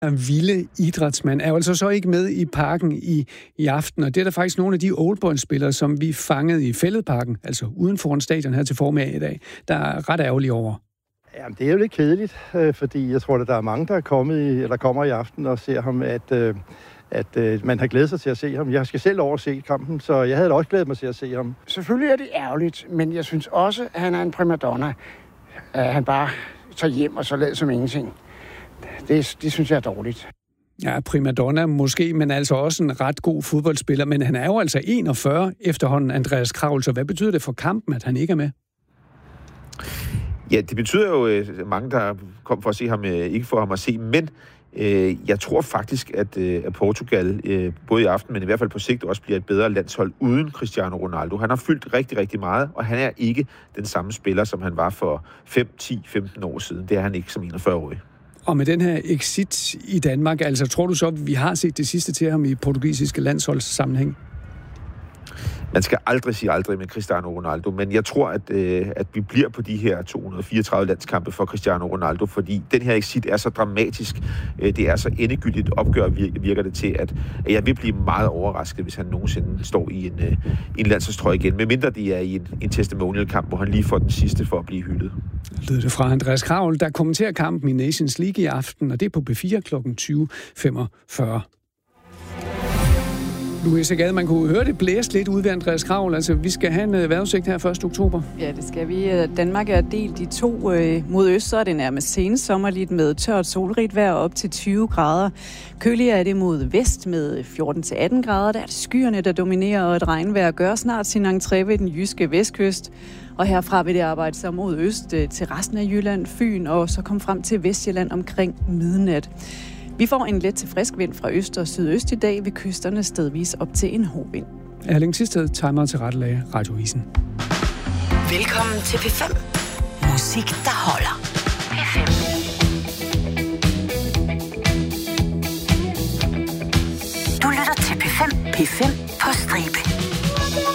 vilde idrætsmand er jo altså så ikke med i parken i aften, og det er der faktisk nogle af de oldboy-spillere, som vi fangede i Fælledparken, altså uden for en stadion her til formiddag i dag, der er ret ærgerlige over. Jamen, det er jo lidt kedeligt, fordi jeg tror, at der er mange, der er kommer i aften og ser ham, at man har glædet sig til at se ham. Jeg skal selv over se kampen, så jeg havde da også glædet mig til at se ham. Selvfølgelig er det ærgerligt, men jeg synes også, at han er en primadonna. Han bare tager hjem og så lader som ingenting. Det synes jeg er dårligt. Ja, primadonna måske, men altså også en ret god fodboldspiller. Men han er jo altså 41 efterhånden, Andreas Kraul. Så hvad betyder det for kampen, at han ikke er med? Ja, det betyder jo, mange, der kom for at se ham, ikke får ham at se. Men jeg tror faktisk, at Portugal, både i aften, men i hvert fald på sigt, også bliver et bedre landshold uden Cristiano Ronaldo. Han har fyldt rigtig, rigtig meget, og han er ikke den samme spiller, som han var for 5, 10, 15 år siden. Det er han ikke som 41-årig. Og med den her exit i Danmark, altså tror du så, at vi har set det sidste til ham i portugisiske landsholdssammenhæng? Man skal aldrig sige aldrig med Cristiano Ronaldo, men jeg tror, at vi bliver på de her 234 landskampe for Cristiano Ronaldo, fordi den her exit er så dramatisk, det er så endegyldigt opgør, virker det til, at jeg vil blive meget overrasket, hvis han nogensinde står i en landsholdstrøje igen, medmindre det er i en testimonial-kamp, hvor han lige får den sidste for at blive hyldet. Lød det fra Andreas Kraul, der kommenterer kampen i Nations League i aften, og det er på P4 kl. 20:45. Louise Gade, man kunne høre det blæse lidt ud ved Andreas Kraul. Altså, vi skal have en vejrudsigt her 1. oktober. Ja, det skal vi. Danmark er delt i to. Mod øst, så er det nærmest sensommerligt med tørt solrigt vejr op til 20 grader. Køligere er det mod vest med 14-18 grader. Der er det skyerne, der dominerer, og et regnvejr gør snart sin entré ved den jyske vestkyst. Og herfra vil det arbejde sig mod øst til resten af Jylland, Fyn, og så komme frem til Vestjylland omkring midnat. Vi får en let til frisk vind fra øst og sydøst i dag ved kysterne stedvis op til en hård vind. Erling Thisted timer til rettelage Radioavisen. Velkommen til P5. Musik, der holder. P5. Du lytter til P5. P5 på stribe.